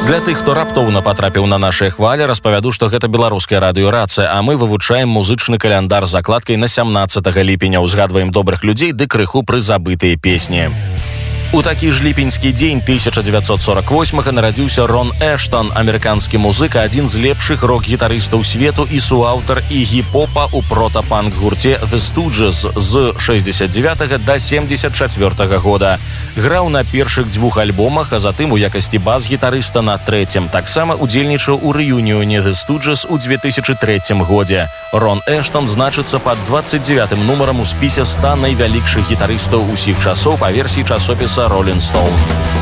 Для тых, хто раптоўна патрапіў на нашыя хвалі, распавяду, што гэта беларуская радыёрацыя, а мы вывучаем музычны каляндар з закладкай на 17 ліпеня, узгадваем добрых людзей ды крыху прызабытыя песні. У такі ж ліпеньскі дзень 1948-га нарадзіўся Рон Эштон, амерыканскі музыка, адзін з лепшых рок-гітарыстаў свету і суаўтар і гіп-попа ў прота-панк-гурце The Stooges з 69 да 74 года. Граў на першых 2 альбомах, а затым у якасці бас-гітарыста на 3-м. Таксама удзельнічаў у рэюніёне The Stooges у 2003 годзе. Рон Эштон значыцца пад 29-м нумарам у спісе 100 найвялікшых гітарыстаў усіх часоў па версіі часопіса Rolling Stone.